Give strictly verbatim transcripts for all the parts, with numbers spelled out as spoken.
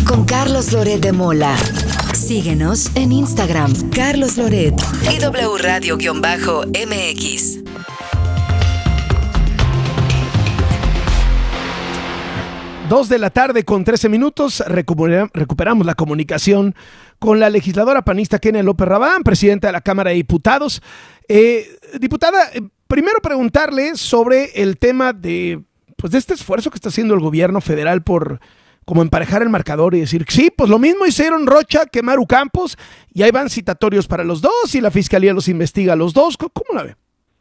con Carlos Loret de Mola. Síguenos en Instagram, Carlos Loret y W Radio-M X. Dos de la tarde con trece minutos, recuper- recuperamos la comunicación con la legisladora panista Kenia López Rabadán, presidenta de la Cámara de Diputados. Eh, diputada, eh, primero preguntarle sobre el tema de, pues, de este esfuerzo que está haciendo el gobierno federal por como emparejar el marcador y decir, sí, pues lo mismo hicieron Rocha que Maru Campos, y ahí van citatorios para los dos y la Fiscalía los investiga a los dos. ¿Cómo, cómo la ve?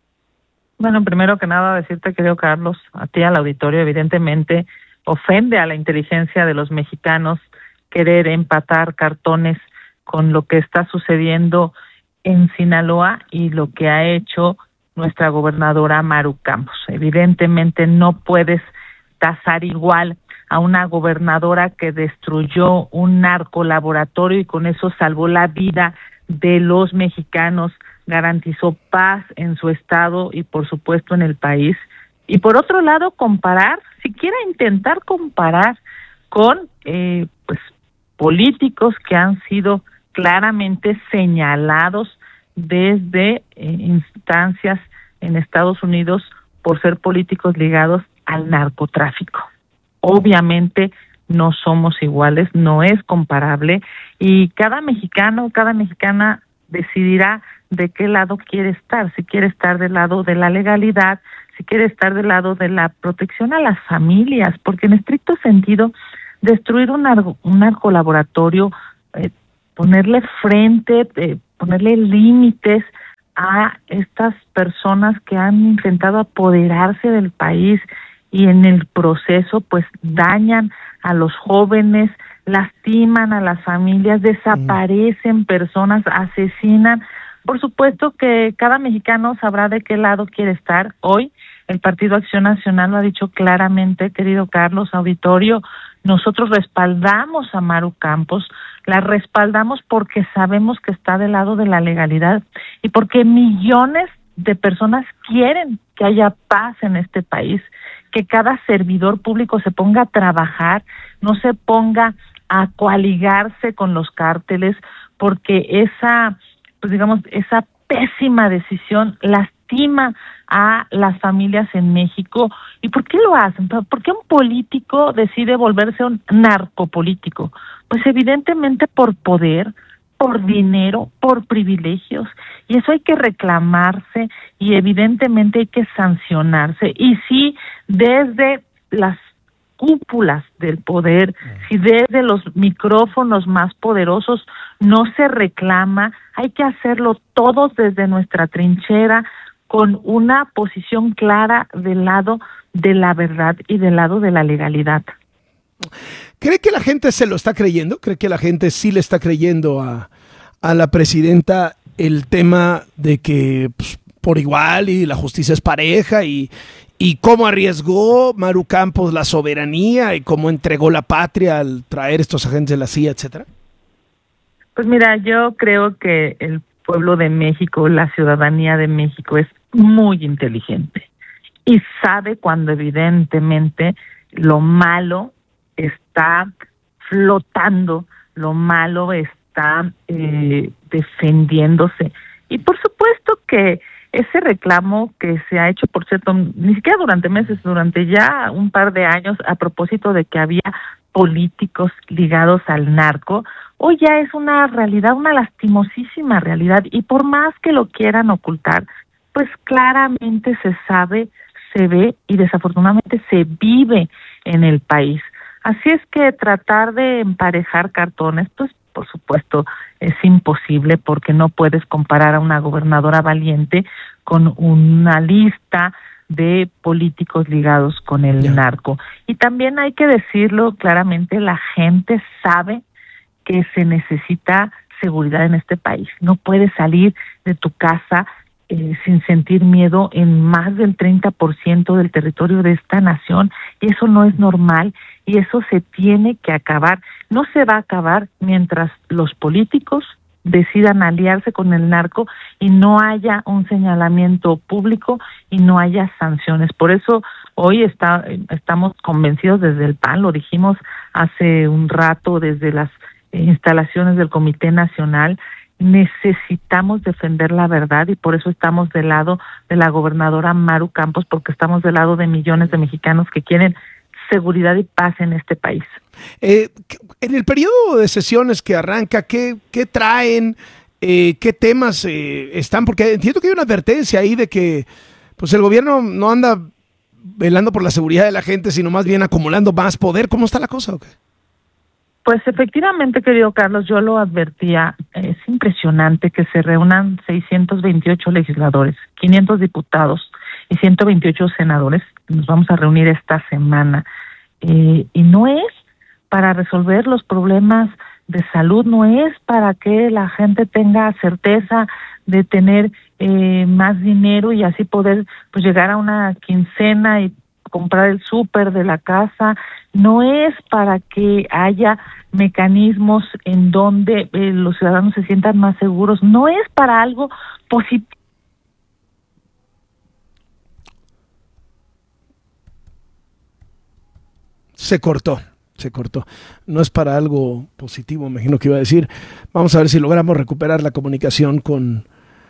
Bueno, primero que nada decirte, querido Carlos, a ti, al auditorio, evidentemente ofende a la inteligencia de los mexicanos querer empatar cartones con lo que está sucediendo en Sinaloa y lo que ha hecho nuestra gobernadora Maru Campos. Evidentemente no puedes tasar igual a una gobernadora que destruyó un narcolaboratorio y con eso salvó la vida de los mexicanos, garantizó paz en su estado y por supuesto en el país. Y por otro lado, comparar, siquiera intentar comparar con eh, pues políticos que han sido claramente señalados desde eh, instancias en Estados Unidos por ser políticos ligados al narcotráfico. Obviamente no somos iguales, no es comparable, y cada mexicano, cada mexicana decidirá de qué lado quiere estar, si quiere estar del lado de la legalidad, si quiere estar del lado de la protección a las familias, porque en estricto sentido, destruir un, narco, un narcolaboratorio, eh, ponerle frente, eh, ponerle límites a estas personas que han intentado apoderarse del país y en el proceso pues dañan a los jóvenes, lastiman a las familias, desaparecen personas, asesinan. Por supuesto que cada mexicano sabrá de qué lado quiere estar. Hoy el Partido Acción Nacional lo ha dicho claramente, querido Carlos, auditorio, nosotros respaldamos a Maru Campos, la respaldamos porque sabemos que está del lado de la legalidad y porque millones de personas quieren que haya paz en este país, que cada servidor público se ponga a trabajar, no se ponga a coaligarse con los cárteles, porque esa, pues digamos, esa pésima decisión lastima a las familias en México. ¿Y por qué lo hacen? ¿Por qué un político decide volverse un narcopolítico? Pues evidentemente por poder, por dinero, por privilegios, y eso hay que reclamarse y evidentemente hay que sancionarse. Y si desde las cúpulas del poder, si desde los micrófonos más poderosos no se reclama, hay que hacerlo todos desde nuestra trinchera con una posición clara del lado de la verdad y del lado de la legalidad. ¿Cree que la gente se lo está creyendo? ¿Cree que la gente sí le está creyendo a, a la presidenta el tema de que pues, por igual y la justicia es pareja y, y cómo arriesgó Maru Campos la soberanía y cómo entregó la patria al traer estos agentes de la C I A, etcétera? Pues mira, yo creo que el pueblo de México, la ciudadanía de México es muy inteligente y sabe cuando evidentemente lo malo está flotando, lo malo está eh, defendiéndose. Y por supuesto que ese reclamo que se ha hecho, por cierto, ni siquiera durante meses, durante ya un par de años, a propósito de que había políticos ligados al narco, hoy ya es una realidad, una lastimosísima realidad, y por más que lo quieran ocultar, pues claramente se sabe, se ve y desafortunadamente se vive en el país. Así es que tratar de emparejar cartones, pues por supuesto es imposible, porque no puedes comparar a una gobernadora valiente con una lista de políticos ligados con el yeah. narco. Y también hay que decirlo claramente, la gente sabe que se necesita seguridad en este país. No puedes salir de tu casa eh, sin sentir miedo en más del treinta por ciento del territorio de esta nación, y eso no es normal, y eso se tiene que acabar. No se va a acabar mientras los políticos decidan aliarse con el narco y no haya un señalamiento público y no haya sanciones. Por eso hoy está, estamos convencidos desde el P A N, lo dijimos hace un rato desde las instalaciones del Comité Nacional. Necesitamos defender la verdad y por eso estamos del lado de la gobernadora Maru Campos, porque estamos del lado de millones de mexicanos que quieren seguridad y paz en este país. Eh, en el periodo de sesiones que arranca, ¿qué, qué traen? Eh, ¿Qué temas eh, están? Porque entiendo que hay una advertencia ahí de que pues el gobierno no anda velando por la seguridad de la gente, sino más bien acumulando más poder. ¿Cómo está la cosa o qué? Pues efectivamente, querido Carlos, yo lo advertía, es impresionante que se reúnan seiscientos veintiocho legisladores, quinientos diputados y ciento veintiocho senadores, nos vamos a reunir esta semana, eh, y no es para resolver los problemas de salud, no es para que la gente tenga certeza de tener eh, más dinero y así poder pues llegar a una quincena y comprar el súper de la casa, no es para que haya mecanismos en donde eh, los ciudadanos se sientan más seguros, no es para algo positivo. Se cortó, se cortó. No es para algo positivo, me imagino que iba a decir. Vamos a ver si logramos recuperar la comunicación con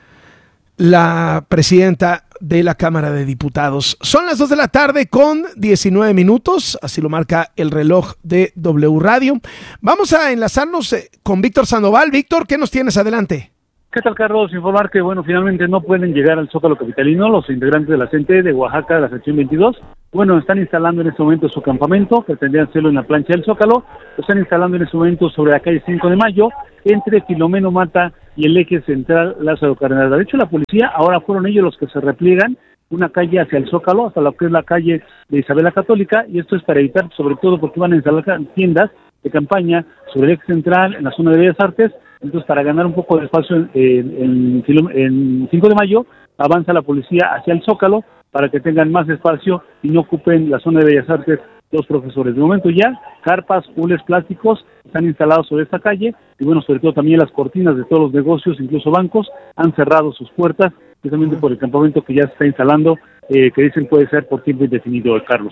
la presidenta de la Cámara de Diputados. Son las dos de la tarde con diecinueve minutos, así lo marca el reloj de W Radio. Vamos a enlazarnos con Víctor Sandoval. Víctor, ¿qué nos tienes? Adelante. ¿Qué tal, Carlos? Informar que, bueno, finalmente no pueden llegar al Zócalo capitalino los integrantes de la C E N T E de Oaxaca, de la sección veintidós. Bueno, están instalando en este momento su campamento, pretendían hacerlo en la plancha del Zócalo. Lo están instalando en este momento sobre la calle cinco de mayo, entre Filomeno Mata y el eje central Lázaro Cárdenas. De hecho, la policía, ahora fueron ellos los que se repliegan una calle hacia el Zócalo, hasta lo que es la calle de Isabel la Católica, y esto es para evitar, sobre todo porque van a instalar tiendas de campaña sobre el eje central, en la zona de Bellas Artes. Entonces, para ganar un poco de espacio en, en, en, en cinco de mayo, avanza la policía hacia el Zócalo para que tengan más espacio y no ocupen la zona de Bellas Artes los profesores. De momento ya, carpas, hules plásticos están instalados sobre esta calle y bueno, sobre todo también las cortinas de todos los negocios, incluso bancos, han cerrado sus puertas, precisamente por el campamento que ya se está instalando, eh, que dicen puede ser por tiempo indefinido, Carlos.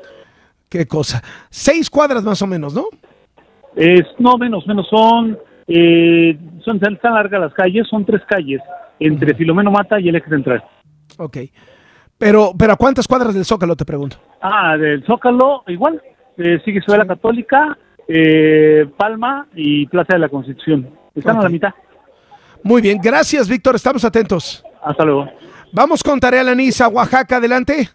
Qué cosa. Seis cuadras más o menos, ¿no? Es, no, menos, menos, son... Eh, son tan largas las calles, son tres calles entre uh-huh. Filomeno Mata y el eje central. Ok, pero pero ¿a cuántas cuadras del Zócalo, te pregunto? Ah, del Zócalo igual, eh, sigue Isabel la Católica, eh, Palma y Plaza de la Constitución, están okay. a la mitad. Muy bien, gracias Víctor, estamos atentos. Hasta luego. Vamos con Tarea Lanisa, Oaxaca, adelante.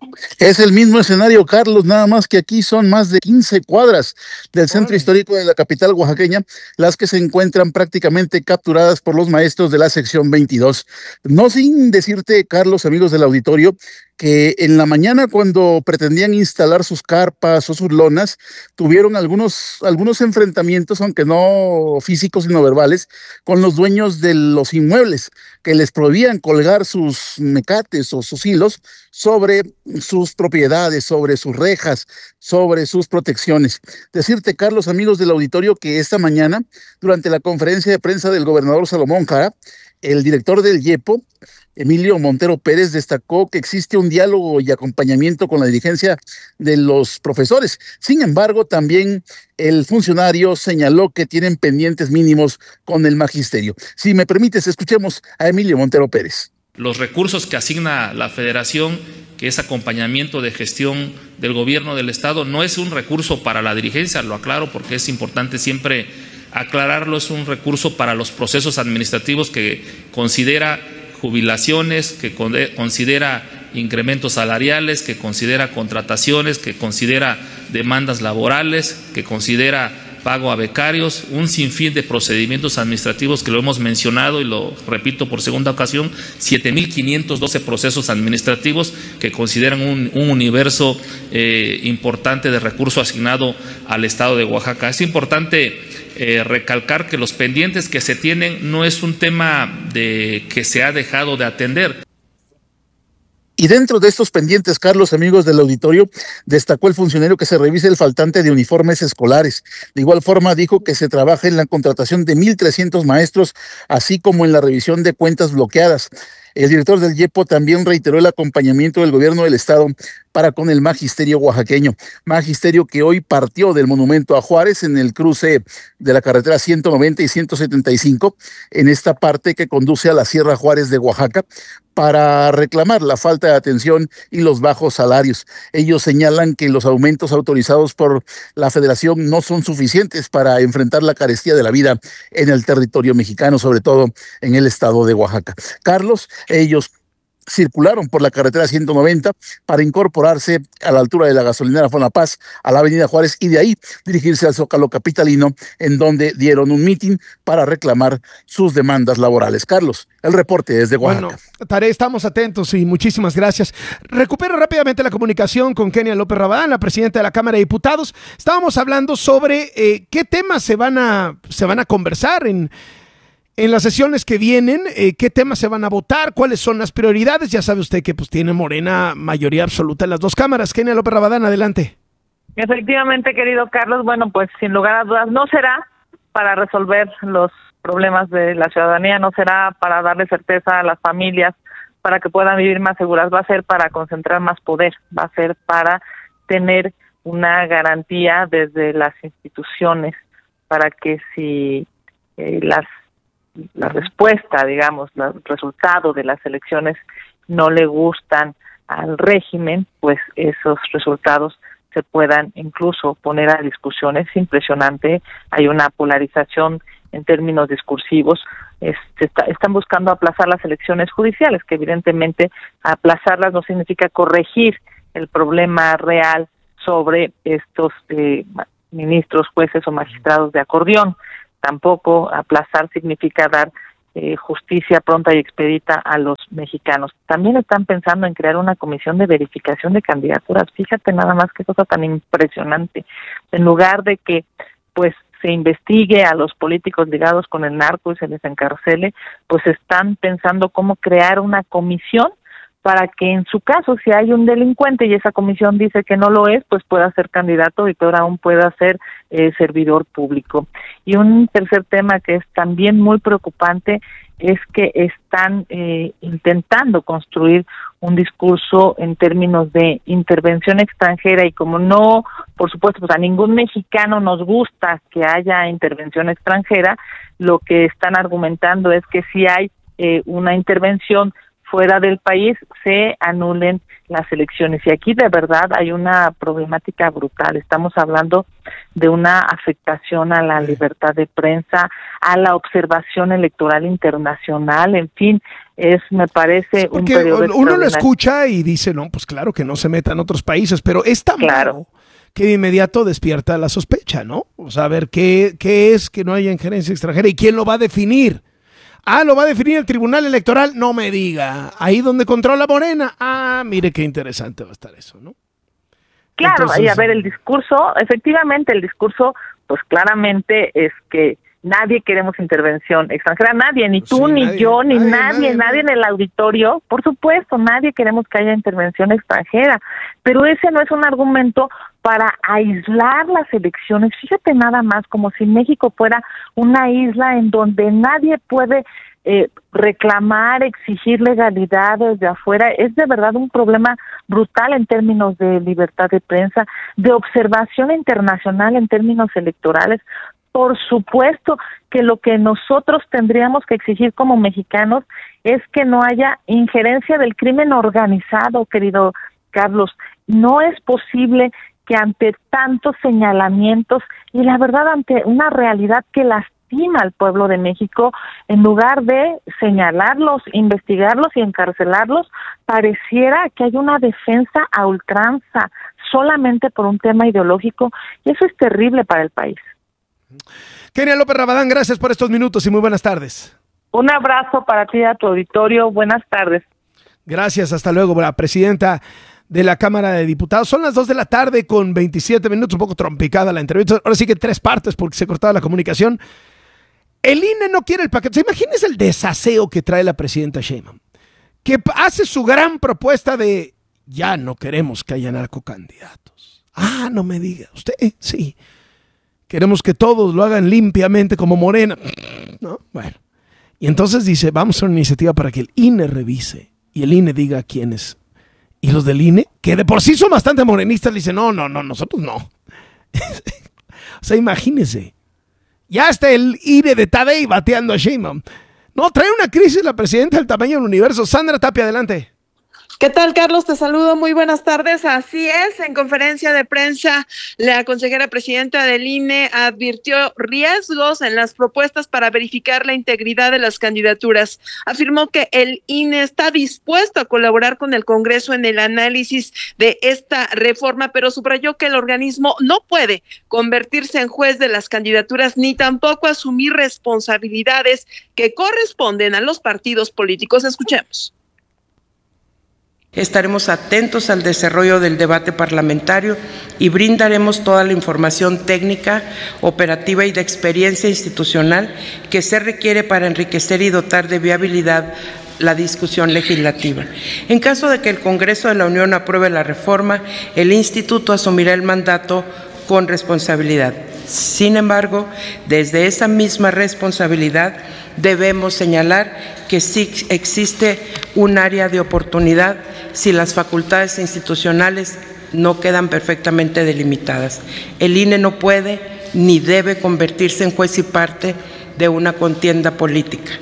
Es el mismo escenario, Carlos, nada más que aquí son más de quince cuadras del centro histórico de la capital oaxaqueña, las que se encuentran prácticamente capturadas por los maestros de la sección veintidós. No sin decirte, Carlos, amigos del auditorio, que en la mañana cuando pretendían instalar sus carpas o sus lonas, tuvieron algunos, algunos enfrentamientos, aunque no físicos sino verbales, con los dueños de los inmuebles, que les prohibían colgar sus mecates o sus hilos sobre sus propiedades, sobre sus rejas, sobre sus protecciones. Decirte, Carlos, amigos del auditorio, que esta mañana, durante la conferencia de prensa del gobernador Salomón Jara, el director del IEPO, Emilio Montero Pérez, destacó que existe un diálogo y acompañamiento con la dirigencia de los profesores. Sin embargo, también el funcionario señaló que tienen pendientes mínimos con el magisterio. Si me permites, escuchemos a Emilio Montero Pérez. Los recursos que asigna la Federación, que es acompañamiento de gestión del gobierno del Estado, no es un recurso para la dirigencia, lo aclaro porque es importante siempre aclararlo, es un recurso para los procesos administrativos que considera jubilaciones, que considera incrementos salariales, que considera contrataciones, que considera demandas laborales, que considera pago a becarios, un sinfín de procedimientos administrativos que lo hemos mencionado y lo repito por segunda ocasión, siete mil quinientos doce procesos administrativos que consideran un, un universo eh, importante de recurso asignado al Estado de Oaxaca. Es importante Eh, recalcar que los pendientes que se tienen no es un tema de que se ha dejado de atender. Y dentro de estos pendientes, Carlos, amigos del auditorio, destacó el funcionario que se revise el faltante de uniformes escolares. De igual forma, dijo que se trabaja en la contratación de mil trescientos maestros, así como en la revisión de cuentas bloqueadas. El director del YEPO también reiteró el acompañamiento del gobierno del estado para con el magisterio oaxaqueño, magisterio que hoy partió del monumento a Juárez en el cruce de la carretera ciento noventa y ciento setenta y cinco, en esta parte que conduce a la Sierra Juárez de Oaxaca, para reclamar la falta de atención y los bajos salarios. Ellos señalan que los aumentos autorizados por la federación no son suficientes para enfrentar la carestía de la vida en el territorio mexicano, sobre todo en el estado de Oaxaca. Carlos, ellos circularon por la carretera ciento noventa para incorporarse a la altura de la gasolinera Fonapaz a la avenida Juárez y de ahí dirigirse al Zócalo capitalino, en donde dieron un mitin para reclamar sus demandas laborales. Carlos, el reporte desde Oaxaca. Bueno, Tare, estamos atentos y muchísimas gracias. Recupero rápidamente la comunicación con Kenia López Rabadán, la presidenta de la Cámara de Diputados. Estábamos hablando sobre eh, qué temas se van a, se van a conversar en En las sesiones que vienen, eh, qué temas se van a votar, cuáles son las prioridades. Ya sabe usted que pues tiene Morena mayoría absoluta en las dos cámaras. Kenia López Rabadán, adelante. Efectivamente, querido Carlos, bueno, pues sin lugar a dudas no será para resolver los problemas de la ciudadanía, no será para darle certeza a las familias para que puedan vivir más seguras, va a ser para concentrar más poder, va a ser para tener una garantía desde las instituciones para que si eh, las la respuesta, digamos, el resultado de las elecciones no le gustan al régimen, pues esos resultados se puedan incluso poner a discusión. Es impresionante, hay una polarización en términos discursivos, es, está, están buscando aplazar las elecciones judiciales, que evidentemente aplazarlas no significa corregir el problema real sobre estos eh, ministros, jueces o magistrados de acordeón. Tampoco aplazar significa dar eh, justicia pronta y expedita a los mexicanos. También están pensando en crear una comisión de verificación de candidaturas. Fíjate nada más qué cosa tan impresionante. En lugar de que pues se investigue a los políticos ligados con el narco y se les encarcele, pues están pensando cómo crear una comisión para que en su caso, si hay un delincuente y esa comisión dice que no lo es, pues pueda ser candidato y peor aún pueda ser eh, servidor público. Y un tercer tema que es también muy preocupante es que están eh, intentando construir un discurso en términos de intervención extranjera y como no, por supuesto, pues a ningún mexicano nos gusta que haya intervención extranjera, lo que están argumentando es que si hay eh, una intervención fuera del país, se anulen las elecciones. Y aquí de verdad hay una problemática brutal. Estamos hablando de una afectación a la libertad de prensa, a la observación electoral internacional, en fin, es, me parece, sí, un periodo uno lo escucha y dice, no, pues claro que no se meta en otros países, pero es tan claro malo que de inmediato despierta la sospecha, ¿no? O sea, a ver, ¿qué, qué es que no haya injerencia extranjera y quién lo va a definir? Ah, ¿lo va a definir el Tribunal Electoral? No me diga. Ahí donde controla Morena. Ah, mire qué interesante va a estar eso, ¿no? Claro, Entonces, y a ver, el discurso, efectivamente, el discurso, pues claramente es que nadie queremos intervención extranjera, nadie, ni tú, sí, ni nadie, yo, ni nadie, nadie, nadie, nadie en el auditorio, por supuesto, nadie queremos que haya intervención extranjera, pero ese no es un argumento para aislar las elecciones. Fíjate nada más, como si México fuera una isla en donde nadie puede eh, reclamar, exigir legalidad desde afuera. Es de verdad un problema brutal en términos de libertad de prensa, de observación internacional en términos electorales. Por supuesto que lo que nosotros tendríamos que exigir como mexicanos es que no haya injerencia del crimen organizado, querido Carlos. No es posible que ante tantos señalamientos y la verdad ante una realidad que lastima al pueblo de México, en lugar de señalarlos, investigarlos y encarcelarlos, pareciera que hay una defensa a ultranza solamente por un tema ideológico, y eso es terrible para el país. Kenia López Rabadán, gracias por estos minutos y muy buenas tardes. Un abrazo para ti y a tu auditorio. Buenas tardes. Gracias, hasta luego, la presidenta de la Cámara de Diputados. Son las dos de la tarde con veintisiete minutos, un poco trompicada la entrevista. Ahora sí que tres partes porque se cortaba la comunicación. El I N E no quiere el paquete. Imagínense el desaseo que trae la presidenta Sheinbaum, que hace su gran propuesta de ya no queremos que haya narcocandidatos. Ah, no me diga. Usted, eh, sí. Queremos que todos lo hagan limpiamente como Morena. ¿No? Bueno. Y entonces dice, vamos a hacer una iniciativa para que el I N E revise y el I N E diga quiénes. Y los del I N E, que de por sí son bastante morenistas, le dicen, no, no, no, nosotros no. O sea, imagínense. Ya está el I N E de Tadei bateando a Sheinbaum. No, trae una crisis la presidenta del tamaño del universo. Sandra Tapia, adelante. ¿Qué tal, Carlos? Te saludo, muy buenas tardes. Así es, en conferencia de prensa, la consejera presidenta del I N E advirtió riesgos en las propuestas para verificar la integridad de las candidaturas. Afirmó que el I N E está dispuesto a colaborar con el Congreso en el análisis de esta reforma, pero subrayó que el organismo no puede convertirse en juez de las candidaturas ni tampoco asumir responsabilidades que corresponden a los partidos políticos. Escuchemos. Estaremos atentos al desarrollo del debate parlamentario y brindaremos toda la información técnica, operativa y de experiencia institucional que se requiere para enriquecer y dotar de viabilidad la discusión legislativa. En caso de que el Congreso de la Unión apruebe la reforma, el Instituto asumirá el mandato con responsabilidad. Sin embargo, desde esa misma responsabilidad debemos señalar que sí existe un área de oportunidad si las facultades institucionales no quedan perfectamente delimitadas. El I N E no puede ni debe convertirse en juez y parte de una contienda política.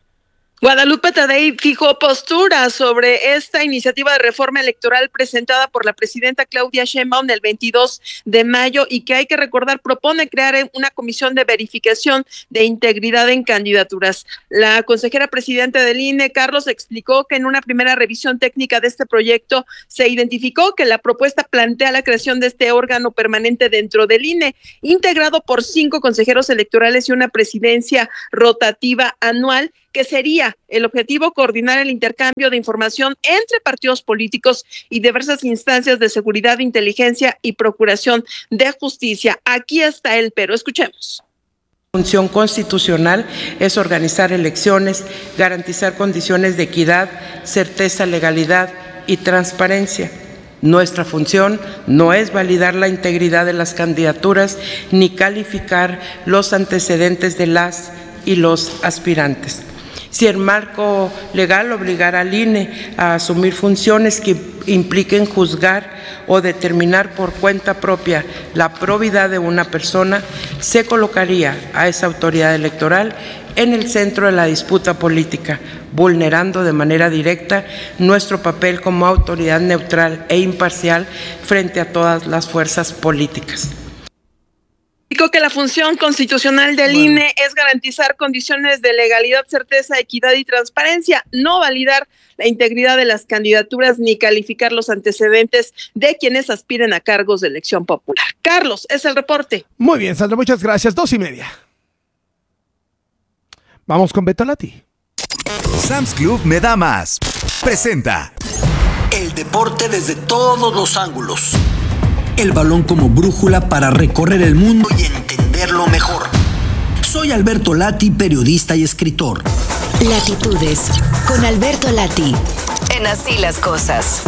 Guadalupe Tadei fijó postura sobre esta iniciativa de reforma electoral presentada por la presidenta Claudia Sheinbaum el veintidós de mayo y que hay que recordar propone crear una comisión de verificación de integridad en candidaturas. La consejera presidenta del I N E, Carlos, explicó que en una primera revisión técnica de este proyecto se identificó que la propuesta plantea la creación de este órgano permanente dentro del I N E, integrado por cinco consejeros electorales y una presidencia rotativa anual, que sería el objetivo coordinar el intercambio de información entre partidos políticos y diversas instancias de seguridad, inteligencia y procuración de justicia. Aquí está el pero, escuchemos. La función constitucional es organizar elecciones, garantizar condiciones de equidad, certeza, legalidad y transparencia. Nuestra función no es validar la integridad de las candidaturas ni calificar los antecedentes de las y los aspirantes. Si el marco legal obligara al I N E a asumir funciones que impliquen juzgar o determinar por cuenta propia la probidad de una persona, se colocaría a esa autoridad electoral en el centro de la disputa política, vulnerando de manera directa nuestro papel como autoridad neutral e imparcial frente a todas las fuerzas políticas. Dijo que la función constitucional del bueno. I N E es garantizar condiciones de legalidad, certeza, equidad y transparencia, no validar la integridad de las candidaturas ni calificar los antecedentes de quienes aspiren a cargos de elección popular. Carlos, es el reporte. Muy bien, Sandra, muchas gracias. Dos y media. Vamos con Beto Lati. Sam's Club me da más. Presenta el deporte desde todos los ángulos. El balón como brújula para recorrer el mundo y entenderlo mejor. Soy Alberto Lati, periodista y escritor. Latitudes, con Alberto Lati, en Así las Cosas.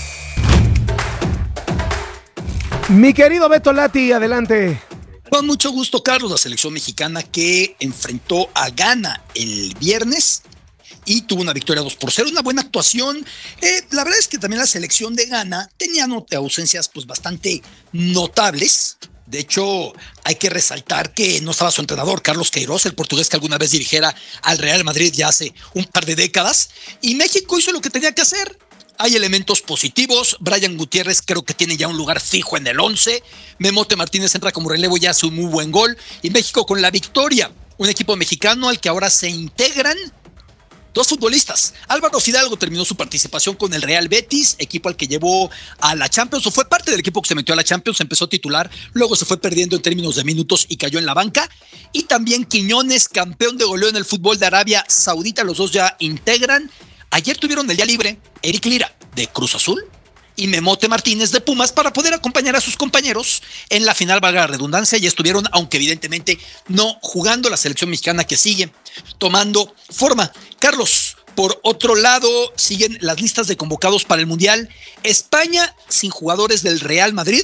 Mi querido Beto Lati, adelante. Con mucho gusto, Carlos. La selección mexicana que enfrentó a Ghana el viernes y tuvo una victoria dos por cero, una buena actuación. Eh, la verdad es que también la selección de Ghana tenía ausencias pues bastante notables. De hecho, hay que resaltar que no estaba su entrenador, Carlos Queiroz, el portugués que alguna vez dirigiera al Real Madrid ya hace un par de décadas, y México hizo lo que tenía que hacer. Hay elementos positivos. Brian Gutiérrez creo que tiene ya un lugar fijo en el once. Memote Martínez entra como relevo y hace un muy buen gol. Y México con la victoria. Un equipo mexicano al que ahora se integran dos futbolistas. Álvaro Fidalgo terminó su participación con el Real Betis, equipo al que llevó a la Champions, o fue parte del equipo que se metió a la Champions, empezó titular, luego se fue perdiendo en términos de minutos y cayó en la banca. Y también Quiñones, campeón de goleo en el fútbol de Arabia Saudita, los dos ya integran. Ayer tuvieron el día libre Eric Lira de Cruz Azul y Memote Martínez de Pumas para poder acompañar a sus compañeros en la final, valga la redundancia, y estuvieron, aunque evidentemente no jugando, la selección mexicana que sigue tomando forma. Carlos, por otro lado, siguen las listas de convocados para el Mundial. España sin jugadores del Real Madrid,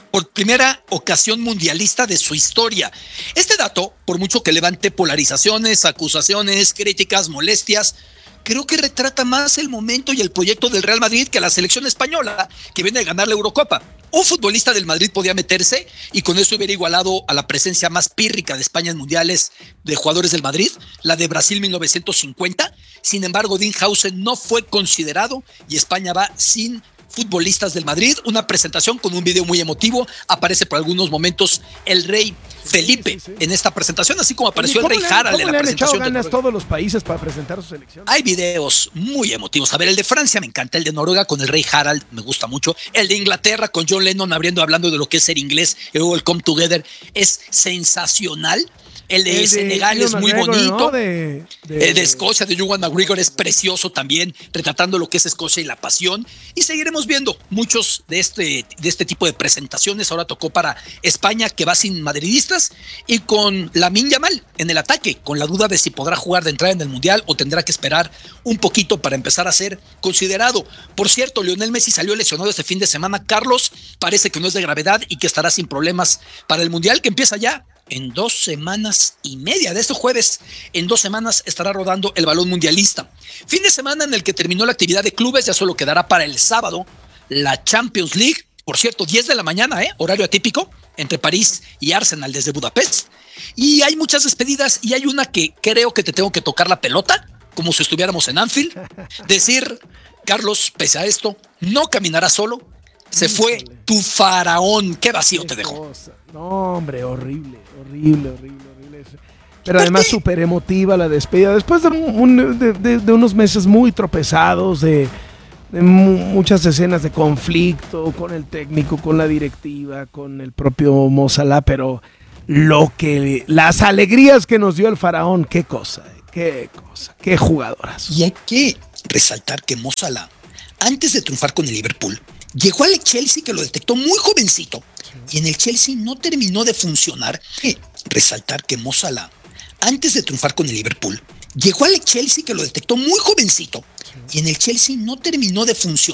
por primera ocasión mundialista de su historia. Este dato, por mucho que levante polarizaciones, acusaciones, críticas, molestias, creo que retrata más el momento y el proyecto del Real Madrid que la selección española, que viene a ganar la Eurocopa. Un futbolista del Madrid podía meterse y con eso hubiera igualado a la presencia más pírrica de España en mundiales de jugadores del Madrid, la de Brasil mil novecientos cincuenta. Sin embargo, Dean Howsen no fue considerado y España va sin futbolistas del Madrid. Una presentación con un video muy emotivo. Aparece por algunos momentos el rey Felipe sí, sí, sí. en esta presentación, así como apareció el rey Harald en la presentación. ¿Cómo le han echado ganas todos los países para presentar su selección? Hay videos muy emotivos. A ver, el de Francia me encanta, el de Noruega con el rey Harald me gusta mucho, el de Inglaterra con John Lennon abriendo, hablando de lo que es ser inglés, y luego el Come Together es sensacional. El de, el de Senegal es muy McGregor, bonito. ¿No? De, de... El de Escocia, de Ewan McGregor, es precioso también, retratando lo que es Escocia y la pasión. Y seguiremos viendo muchos de este, de este tipo de presentaciones. Ahora tocó para España, que va sin madridistas, y con Lamine Yamal en el ataque, con la duda de si podrá jugar de entrada en el Mundial o tendrá que esperar un poquito para empezar a ser considerado. Por cierto, Lionel Messi salió lesionado este fin de semana. Carlos, parece que no es de gravedad y que estará sin problemas para el Mundial, que empieza ya en dos semanas y media. De este jueves, en dos semanas estará rodando el balón mundialista. Fin de semana en el que terminó la actividad de clubes, ya solo quedará para el sábado la Champions League. Por cierto, diez de la mañana, ¿eh? Horario atípico, entre París y Arsenal desde Budapest. Y hay muchas despedidas y hay una que creo que te tengo que tocar la pelota, como si estuviéramos en Anfield. Decir, Carlos, pese a esto, no caminará solo. Se fue tu faraón. Qué vacío te dejó. No, hombre, horrible, horrible, horrible, horrible. Pero además súper emotiva la despedida. Después de, un, de, de, de unos meses muy tropezados, de, de mu- muchas escenas de conflicto con el técnico, con la directiva, con el propio Mo Salah, pero lo que, las alegrías que nos dio el faraón, qué cosa, qué cosa, qué jugadoras. Y hay que resaltar que Mo Salah, antes de triunfar con el Liverpool, llegó al Chelsea, que lo detectó muy jovencito, y en el Chelsea no terminó de funcionar. Hay que resaltar que Mo Salah, antes de triunfar con el Liverpool, llegó al Chelsea, que lo detectó muy jovencito, y en el Chelsea no terminó de funcionar.